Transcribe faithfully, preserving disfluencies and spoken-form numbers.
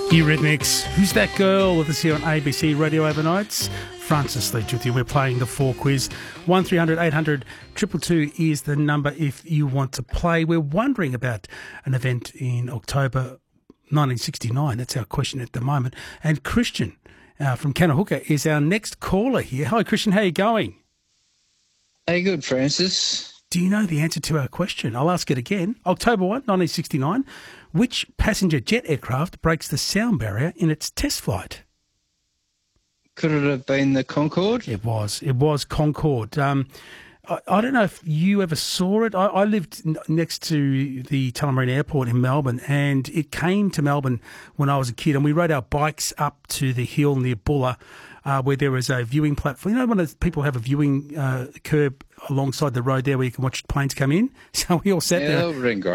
Eurythmics, Who's That Girl? With us here on A B C Radio Overnights. Francis Leach with you. We're playing the four quiz. one three hundred eight hundred two two two is the number if you want to play. We're wondering about an event in October nineteen sixty-nine. That's our question at the moment. And Christian uh, from Canahuka is our next caller here. Hi, Christian. How are you going? Hey, good, Francis. Do you know the answer to our question? I'll ask it again. October first, nineteen sixty-nine. Which passenger jet aircraft breaks the sound barrier in its test flight? Could it have been the Concorde? It was. It was Concorde. Um, I, I don't know if you ever saw it. I, I lived n- next to the Tullamarine Airport in Melbourne, and it came to Melbourne when I was a kid, and we rode our bikes up to the hill near Bulla, uh, where there was a viewing platform. You know, when people have a viewing uh, curb alongside the road there where you can watch planes come in? So we all sat yeah, there. that would have been